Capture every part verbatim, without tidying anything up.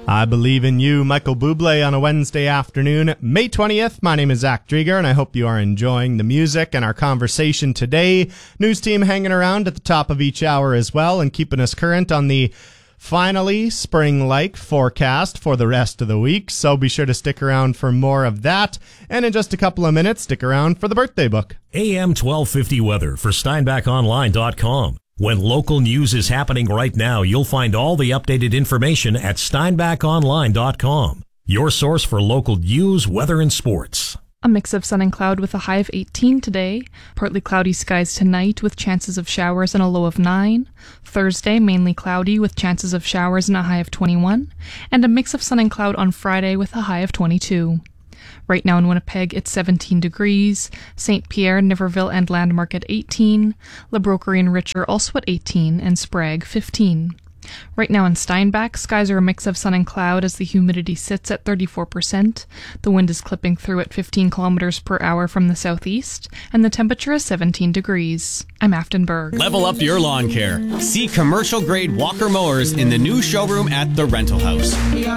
I Believe in You, Michael Bublé on a Wednesday afternoon, May twentieth. My name is Zach Drieger, and I hope you are enjoying the music and our conversation today. News team hanging around at the top of each hour as well and keeping us current on the finally spring-like forecast for the rest of the week. So be sure to stick around for more of that. And in just a couple of minutes, stick around for the birthday book. A M twelve fifty weather for Steinbach Online dot com. When local news is happening right now, you'll find all the updated information at Steinbach Online dot com. Your source for local news, weather, and sports. A mix of sun and cloud with a high of eighteen today. Partly cloudy skies tonight with chances of showers and a low of nine. Thursday, mainly cloudy with chances of showers and a high of twenty-one. And a mix of sun and cloud on Friday with a high of twenty-two. Right now in Winnipeg, it's seventeen degrees. Saint Pierre, Niverville, and Landmark at eighteen. Le Brocquerie and Richer also at eighteen, and Sprague fifteen. Right now in Steinbach, skies are a mix of sun and cloud as the humidity sits at thirty-four percent. The wind is clipping through at fifteen kilometers per hour from the southeast, and the temperature is seventeen degrees. I'm Afton Berg. Level up your lawn care. See commercial-grade Walker mowers in the new showroom at The Rental House.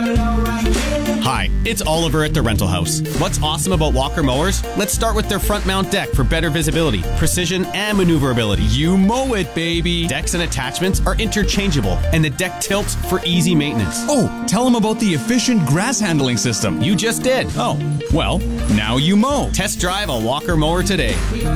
Hi, it's Oliver at The Rental House. What's awesome about Walker mowers? Let's start with their front mount deck for better visibility, precision, and maneuverability. You mow it, baby! Decks and attachments are interchangeable, and the deck tilts for easy maintenance. Oh, tell them about the efficient grass handling system. You just did. Oh, well, now you mow. Test drive a Walker mower today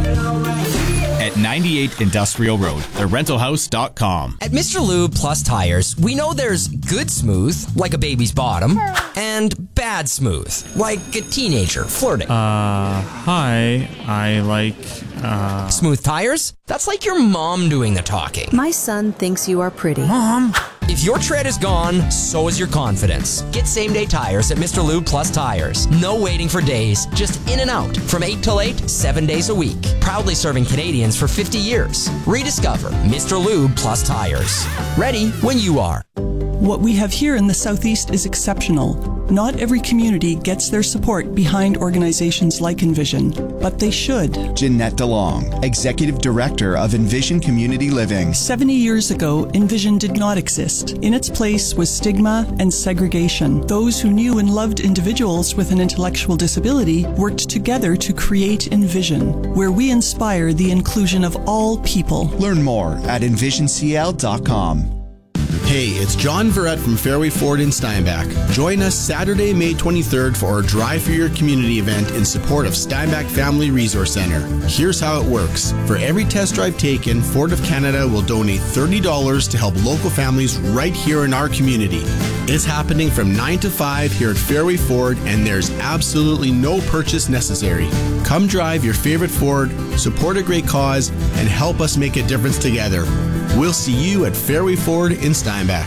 at ninety-eight Industrial Road, the rental house dot com. At Mister Lube Plus Tires, we know there's good smooth, like a baby's bottom, and bad smooth, like a teenager flirting. Uh, hi, I like, uh... Smooth tires? That's like your mom doing the talking. My son thinks you are pretty. Mom! If your tread is gone, so is your confidence. Get same-day tires at Mister Lube Plus Tires. No waiting for days, just in and out. From eight till eight, seven days a week. Proudly serving Canadians for fifty years. Rediscover Mister Lube Plus Tires. Ready when you are. What we have here in the Southeast is exceptional. Not every community gets their support behind organizations like Envision, but they should. Jeanette DeLong, Executive Director of Envision Community Living. seventy years ago, Envision did not exist. In its place was stigma and segregation. Those who knew and loved individuals with an intellectual disability worked together to create Envision, where we inspire the inclusion of all people. Learn more at envision c l dot com. Hey, it's John Verrett from Fairway Ford in Steinbach. Join us Saturday, May twenty-third for our Drive for Your Community event in support of Steinbach Family Resource Center. Here's how it works. For every test drive taken, Ford of Canada will donate thirty dollars to help local families right here in our community. It's happening from nine to five here at Fairway Ford, and there's absolutely no purchase necessary. Come drive your favorite Ford, support a great cause, and help us make a difference together. We'll see you at Fairway Ford in Steinbach.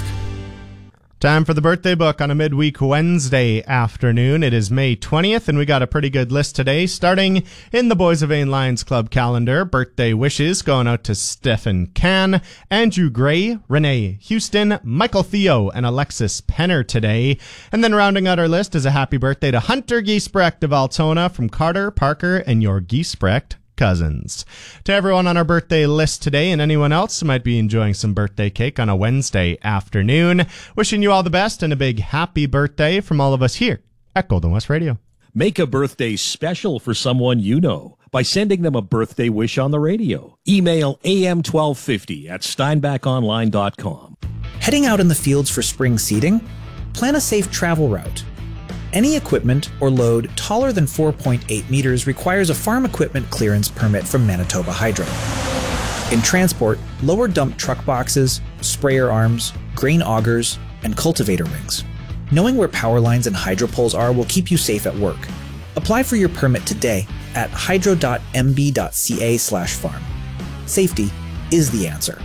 Time for the birthday book on a midweek Wednesday afternoon. It is May twentieth, and we got a pretty good list today. Starting in the Boys of Vain Lions Club calendar, birthday wishes going out to Stephen Can, Andrew Gray, Renee Houston, Michael Theo, and Alexis Penner today. And then rounding out our list is a happy birthday to Hunter Giesbrecht of Altona from Carter, Parker, and your Giesbrecht cousins. To everyone on our birthday list today and anyone else who might be enjoying some birthday cake on a Wednesday afternoon, wishing you all the best and a big happy birthday from all of us here at Golden West Radio. Make a birthday special for someone you know by sending them a birthday wish on the radio. Email A M twelve fifty at Steinbach Online dot com. Heading out in the fields for spring seeding? Plan a safe travel route. Any equipment or load taller than four point eight meters requires a farm equipment clearance permit from Manitoba Hydro. In transport, lower dump truck boxes, sprayer arms, grain augers, and cultivator rings. Knowing where power lines and hydro poles are will keep you safe at work. Apply for your permit today at hydro dot m b dot c a slash farm. Safety is the answer.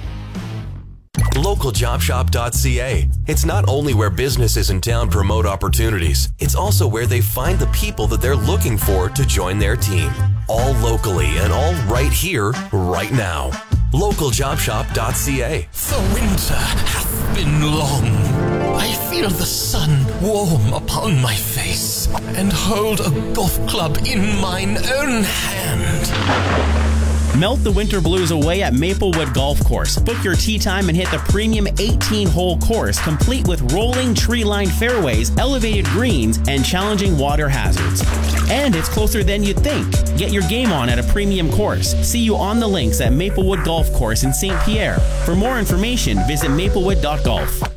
local job shop dot c a. It's not only where businesses in town promote opportunities, it's also where they find the people that they're looking for to join their team. All locally and all right here, right now. local job shop dot c a. The winter hath been long. I feel the sun warm upon my face, and hold a golf club in mine own hand. Melt the winter blues away at Maplewood Golf Course. Book your tee time and hit the premium eighteen-hole course, complete with rolling tree-lined fairways, elevated greens, and challenging water hazards. And it's closer than you'd think. Get your game on at a premium course. See you on the links at Maplewood Golf Course in Saint Pierre. For more information, visit maplewood dot golf.